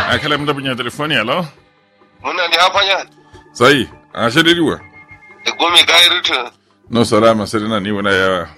Akala muda punya telefoni alo. Muna ni hafanya. Sai, ashadiriwa. Gome gairutu. No salama serena ni wana ya.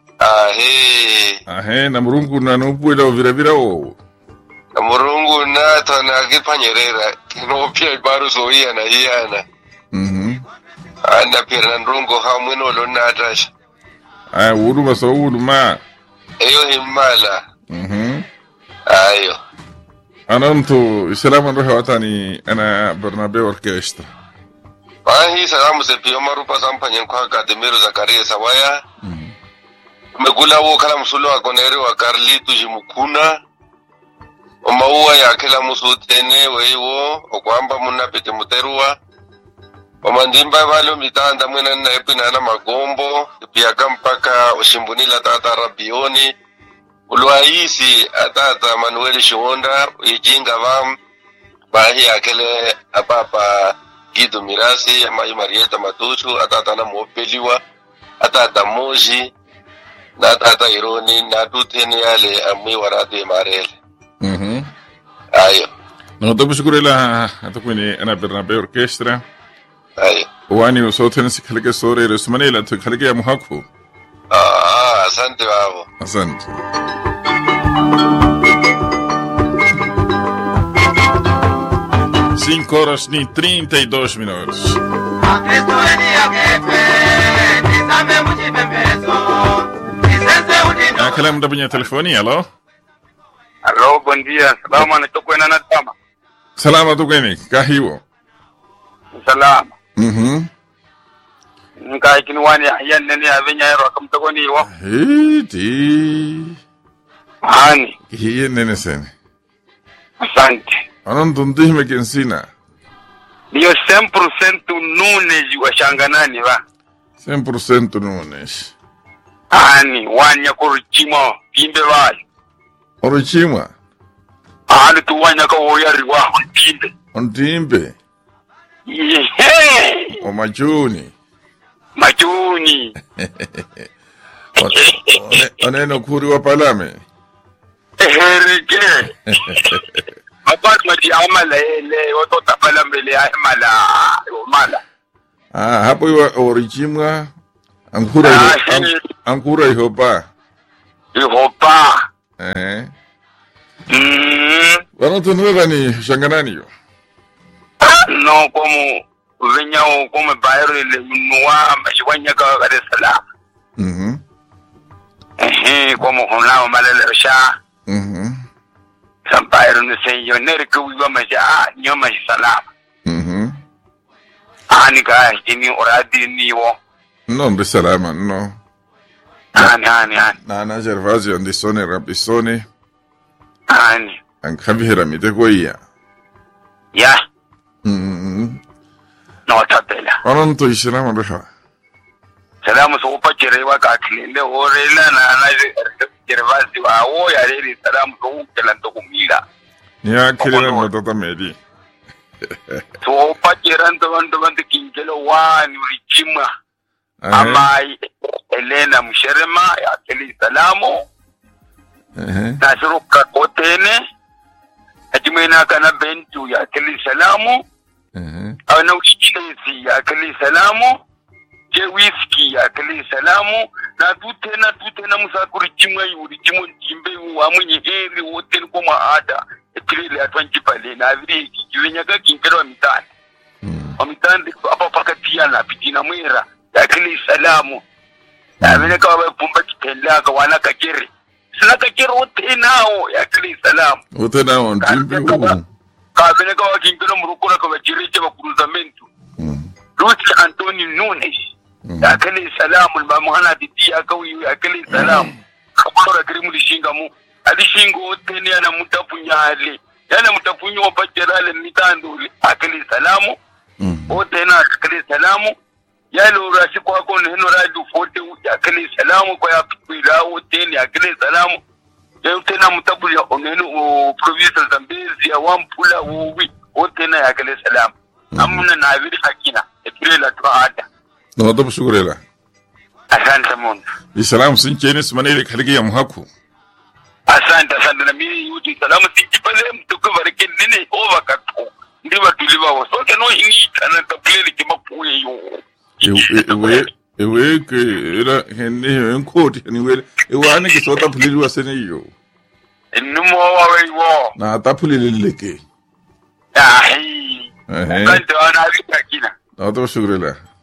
Ahe, na murungu na nupuela vira o. Na murungu na tana gipanyerera. Kino pia baru soia na hiana. Anda pira ndrungo hamwino lona atash. Uru baso uru ma. Eyo himala. Ayo. أنا أنتو السلام عليكم وطني أنا برنابيو أوركسترا. Bahi salamu se pio marupa sampanyen kwa Kademiro Zakaria Sawaya. Megula wo kala musulo akonere wa Carlito Jimukuna. Omaua ya kila musutene weiwo okwamba muna pete muterua. Omandimba valo mitanda mwena na epina na magombo pia kampaka oshimbunila tata rabioni. Uluaisi atata Manuel Shonda ijinga vam bahi akele apapa Gido Mirasi amayi Marieta Matuchu atata na mopeliwa atata Moji na atata Ironi na tutene yale amwi waratu marele. Ayo. No to bushkurela atakwini ana Bernabe Orchestra. Ayo. Wani usotene sikaleke sore resmanela to kaleke ya muhaku. Asante babo. Asante. Cinco horas ni 32 minutos. Akala muda punya telefoni, alo? Alô, bom dia. Salama, não estou com ela na cama. Salama tu kene, kahiwo. Salama. Nkai kini wani yan nene avenya yaro akamtoko ni wa. Ti. Hani. Kiye nene sene. Asante. Anan tuntihime kensina. Ndio 100% nunes wa shanganani wa. 100% nunes. Hani, wanya kuruchimo, pimbe wali. Orochima. Hani tu wanya ka woyari wa pimbe. Ontimbe. Yehe. O majuni. Majuni. Oneno kuri wa palame. Hereke. Abat mati amala ele oto tapala mbele amala mala. Hapo iwa orichimwa ankura ihopa. Ihopa. Wano tunura ni shanganani yo. No como venyao como bayro ile nuwa mashwanya ka Dar es Salaam. Como honao malele sha. Sampai runu senyo nerke wiwa maja nyoma salama. Ani ka ini oradi ni wo. No mbe salama no. Ani. Na Gervasio Andisone Rabisone. Ani. Ankabihira mitekoia. Ya. No tabela. Wano to ishirama reha. Salamu so upachire wa kakilele orela na Gervasio awo ya reri salamu so ukela ndokumila. Ya kirela matata medi. So upachire ndo kinkelo wani urichima. Amai Elena Msherema ya keli salamu. Nasiru kakotene. Ajimena kana bentu ya keli salamu. Ana uchilezi ya keli salamu. Je whisky ya keli salamu. Na tutena musakuri chimwa yuri chimwa jimbe wa mwenye heri wote kwa maada. Ekilele atwanjipale na vile kiwenyaga kinkelo wa mitani. Wa mitani hapa pakatia na pitina mwera ya keli salamu. Na vile kawa pumba kitendea kawana kakiri. Sina kakiri wote nao ya keli salamu. Wote nao ndimbe uu. Kabine kawa kinkelo murukura kawa jireche wa cruzamentu. Luis Antonio Nunes. Ya keli salamu. Mamuhana didi ya kawi ya keli salamu. Kabora kirimu lishingamu. Alishingo wote ni yana mutapunya hali. Yana mutapunya wapacherale mitanduli. Akeli salamu. Wote na akeli salamu. Yalo rashi kwa kone heno radu fote ya kele salamu kwa ya pipila wote ni ya kele salamu. Ya utena mutabu ya oneno province Zambezi ya wampula uwi wote na ya kele salamu. Amuna na vili hakina ekile la tuada. No watobu shukurela. Asante mundu. Isalamu sinchene simanele kaliki ya muhaku. Asante na mimi yuti salamu sinchipale mtuku varike nini over. no hingi kana ka plele ke mapuye yo ewe ke era henne enkoti ni wele ewane ke sota phuleli wa sene yo enmo wa wo na ta phuleli leke ai kanta ana rika kina na to shukrela